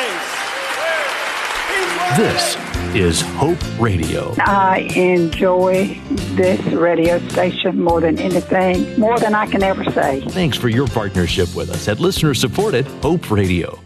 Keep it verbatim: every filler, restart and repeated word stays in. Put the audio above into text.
This is Hope Radio. I enjoy this radio station more than anything, more than I can ever say. Thanks for your partnership with us at listener-supported Hope Radio.